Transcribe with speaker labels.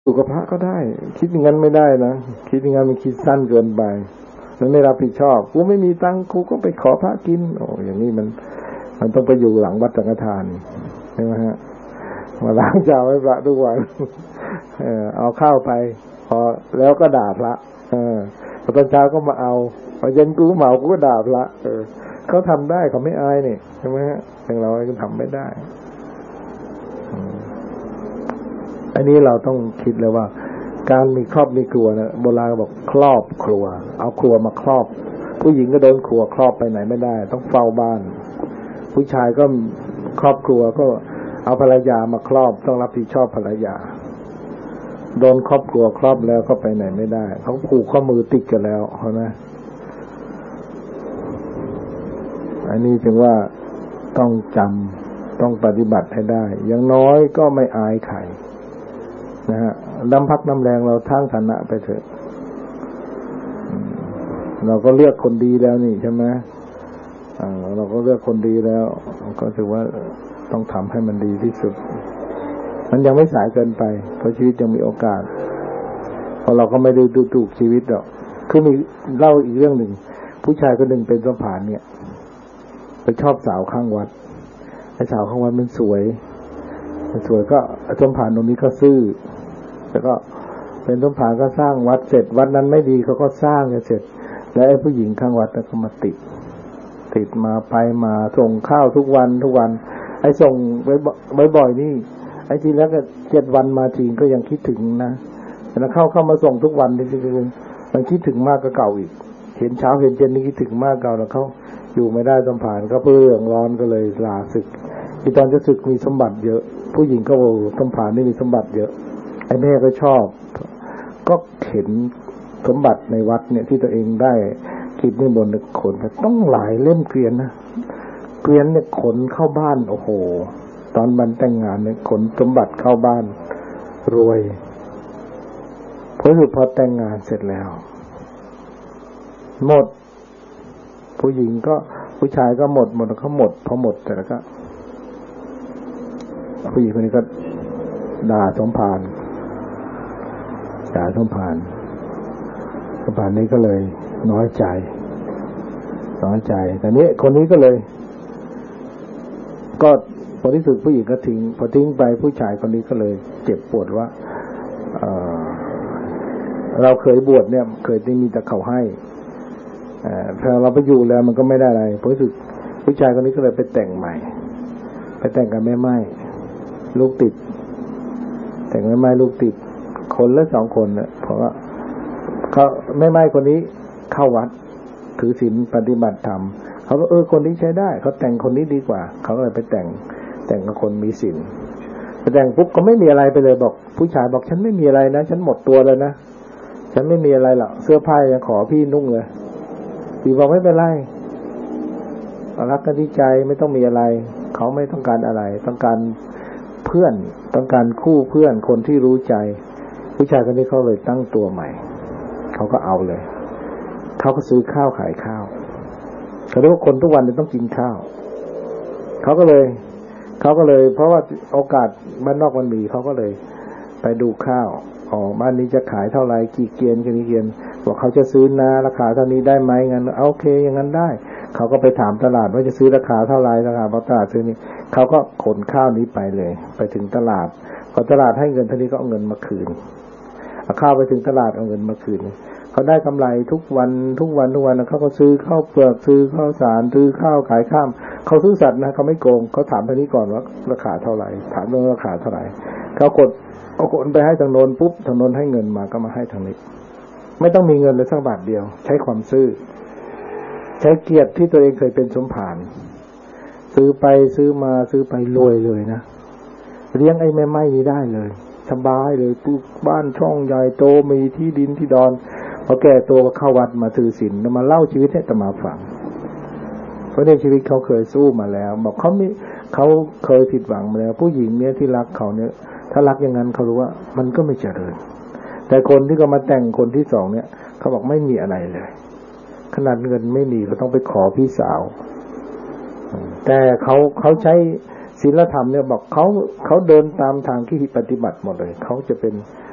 Speaker 1: อยู่กับพระก็ได้คิดอย่างนั้นไม่ได้นะคิดอย่างนั้นมันคิดสั้นเกินไปมันไม่รับผิดชอบกูไม่มีตังค์กูก็ไปขอพระกินโอ้อย่างนี้มันต้องไปอยู่หลังวัดสังฆทานใช่ไหมฮะมาล้างจานให้พระทุกวันเอาข้าวไปพอแล้วก็ด่าพระพอตอนเช้าก็มาเอาพอเย็นกูเหมากูก็ด่าพระเขาทำได้เขาไม่อายนี่ใช่ไหมฮะอย่างเราก็ทำไม่ได้อันนี้เราต้องคิดเลยว่าการมีครอบมีครัวนะโบราณบอกครอบครัวเอาครัวมาครอบผู้หญิงก็โดนครัวครอบไปไหนไม่ได้ต้องเฝ้าบ้านผู้ชายก็ครอบครัวก็เอาภรรยามาครอบต้องรับผิดชอบภรรยาโดนครอบครัวครอบแล้วก็ไปไหนไม่ได้เขาผูกข้อมือติดกันแล้วเขานะอันนี้จึงว่าต้องจำต้องปฏิบัติให้ได้อย่างน้อยก็ไม่อายใครนะฮะน้ำพักน้ำแรงเราทั้งฐานะไปเถอะเราก็เลือกคนดีแล้วนี่ใช่ไหมเราก็เลือกคนดีแล้วก็ถือว่าต้องทำให้มันดีที่สุดมันยังไม่สายเกินไปเพราะชีวิตยังมีโอกาสเพราะเราก็ไม่ได้ดูถูกชีวิตหรอกคือมีเล่าอีกเรื่องหนึ่งผู้ชายคนหนึ่งเป็นสมภารเนี่ยไปชอบสาวข้างวัดไอ้สาวข้างวัดมันสวยก็สมภารตรงนี้ก็ซื่อแล้วก็เป็นสมภารก็สร้างวัดเสร็จวัดนั้นไม่ดีเขาก็สร้างเสร็จแล้วไอ้ผู้หญิงข้างวัดก็มาติดมาไปมาส่งข้าวทุกวันไอ้ส่งบ่อยๆนี่ไอ้ทีแล้วก็7 วันมาทีก็ยังคิดถึงนะแล้วเข้ามาส่งทุกวันนี่คือมันคิดถึงมากก็เก่าอีกเห็นเช้าเห็นเย็นนี่คิดถึงมากเก่าแล้วเขาอยู่ไม่ได้สมภารก็เพื่อเรื่องร้อนก็เลยลาศึกที่ตอนจะศึกมีสมบัติเยอะผู้หญิงก็บอกสมภารนี่มีสมบัติเยอะไอ้แม่ก็ชอบก็เห็นสมบัติในวัดเนี่ยที่ตัวเองได้คิดนิมนต์ขนต้องหลายเล่มเกวียนนะเกวียนเนี่ยขนเข้าบ้านโอ้โหตอนมันแต่งงานเนี่ยขนสมบัติเข้าบ้านรวยพอแต่งงานเสร็จแล้วหมดผู้หญิงก็ผู้ชายก็หมดเขาหมดพอหมดแต่แล้วก็ผู้หญิงคนนี้ก็ด่าสมภารนี้ก็เลยน้อยใจแต่นี้คนนี้ก็เลยก็พอที่สุดผู้หญิงก็พอทิ้งไปผู้ชายคนนี้ก็เลยเจ็บปวดว่าเราเคยบวชเนี่ยเคยได้มีแต่เขาให้ถ้าเราไปอยู่แล้วมันก็ไม่ได้อะไรพอที่สุดผู้ชายคนนี้ก็เลยไปแต่งใหม่ไปแต่งกับแม่ไม้ลูกติดแต่งแม่ไม้ลูกติดคนละ2 คนเนี่ยเพราะว่าเขาแม่ไม้คนนี้เข้าวัดถือศีลปฏิบัติธรรมเขาก็คนนี้ใช้ได้เขาแต่งคนนี้ดีกว่าเขาก็เลยไปแต่งกับคนมีศีลไปแต่งปุ๊บก็ไม่มีอะไรไปเลยบอกผู้ชายบอกฉันไม่มีอะไรนะฉันหมดตัวเลยนะฉันไม่มีอะไรหรอกเสื้อผ้ายังขอพี่นุ่งเลยพี่บอกไม่เป็นไรรักกันที่ใจไม่ต้องมีอะไรเขาไม่ต้องการอะไรต้องการเพื่อนต้องการคู่เพื่อนคนที่รู้ใจผู้ชายคนนี้เขาเลยตั้งตัวใหม่เขาก็เอาเลยเขาก็ซื้อข้าวขายข้าวเขาเรียกว่าคนทุกวันต้องกินข้าวเขาก็เลยเพราะว่าโอกาสบ้านนอกมันมีเขาก็เลยไปดูข้าวบ้านนี้จะขายเท่าไหร่กี่เกียนบอกเขาจะซื้อนะราคาเท่านี้ได้ไหมงั้นโอเคอย่างนั้นได้เขาก็ไปถามตลาดว่าจะซื้อราคาเท่าไหร่ราคาพอตลาดซื้อนี่เขาก็ขนข้าวนี้ไปเลยไปถึงตลาดพอตลาดให้เงินเท่านี้ก็เอาเงินมาคืนเอาข้าวไปถึงตลาดเอาเงินมาคืนเขาได้กำไรทุกวันเขาก็ซื้อข้าวเปลือกซื้อข้าวสารซื้อข้าวขายข้ามเขาซื้อสัตว์นะเขาไม่โกงเขาถามเท่านี้ก่อนว่าราคาเท่าไหร่ถามเรื่องราคาเท่าไหร่เขาเอาคนไปให้ทางโน้นปุ๊บทางโน้นให้เงินมาก็มาให้ทางนี้ไม่ต้องมีเงินเลยสักบาทเดียวใช้ความซื่อใช้เกียรติที่ตัวเองเคยเป็นสมภารซื้อไปรวยเลยนะเลี้ยงไอ้แม่ไม้นี้ได้เลยสบายเลยปลูกบ้านช่องใหญ่โตมีที่ดินที่ดอนพอแก่ตัวก็เข้าวัดมาถือศีลมาเล่าชีวิตให้อาตมาฟังเพราะในชีวิตเขาเคยสู้มาแล้วบอกเขาเคยผิดหวังมาแล้วผู้หญิงเนี่ยที่รักเขาเนี่ยถ้ารักอย่างนั้นเขารู้ว่ามันก็ไม่เจริญแต่คนที่ก็มาแต่งคนที่2เนี่ยเขาบอกไม่มีอะไรเลยขนาดเงินไม่มีก็ต้องไปขอพี่สาวแต่เขาใช้ศีลธรรมเนี่ยบอกเขาเดินตามทางที่ปฏิบัติหมดเลยเขาจะเป็น